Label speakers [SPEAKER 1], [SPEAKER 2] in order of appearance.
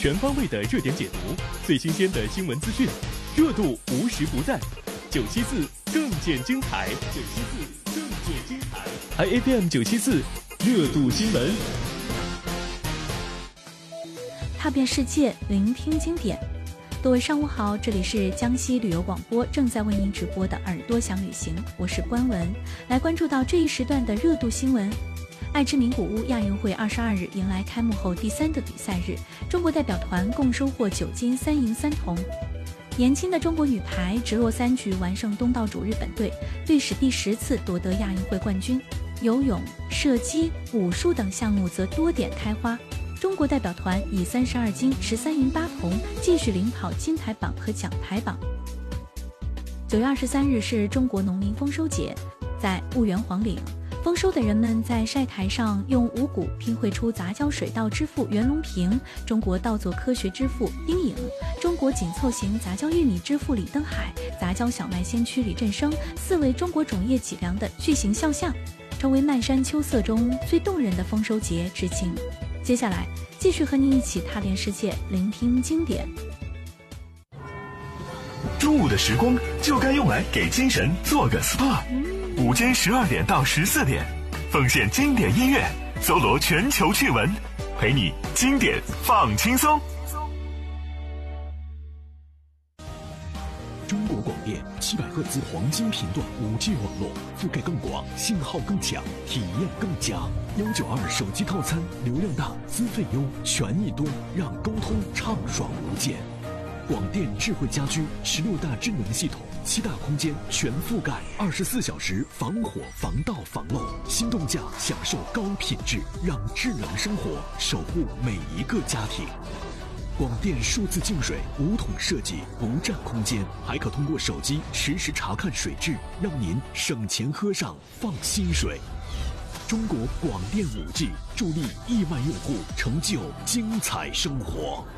[SPEAKER 1] 全方位的热点解读，最新鲜的新闻资讯，热度无时不在。974更见精彩，974更见精彩。iFM 974热度新闻，
[SPEAKER 2] 踏遍世界，聆听经典。各位上午好，这里是江西旅游广播正在为您直播的耳朵想旅行，我是关文，来关注到这一时段的热度新闻。爱之名古屋亚运会22日迎来开幕后第3个比赛日，中国代表团共收获9金3银3铜。年轻的中国女排直落3局完胜东道主日本队，队史第10次夺得亚运会冠军。游泳、射击、武术等项目则多点开花。中国代表团以32金13银8铜继续领跑金牌榜和奖牌榜。9月23日是中国农民丰收节，在婺源黄岭，丰收的人们在晒台上用五谷拼绘出杂交水稻之父袁隆平、中国稻作科学之父丁颖、中国紧凑型杂交玉米之父李登海、杂交小麦先驱李振声4位中国种业脊梁的巨型肖像，成为漫山秋色中最动人的丰收节致敬。接下来继续和您一起踏遍世界，聆听经典。
[SPEAKER 3] 中午的时光就该用来给精神做个 SPA。午间12点到14点，奉献经典音乐，搜罗全球趣闻，陪你经典放轻松。
[SPEAKER 4] 中国广电700赫兹黄金频段5G 网络，覆盖更广，信号更强，体验更佳。192手机套餐，流量大，资费优，权益多，让沟通畅爽无间。广电智慧家居16大智能系统，7大空间全覆盖，24小时防火防盗防漏，心动价享受高品质，让智能生活守护每一个家庭。广电数字净水5桶设计，不占空间，还可通过手机实时查看水质，让您省钱喝上放心水。中国广电5G 助力1万用户成就精彩生活。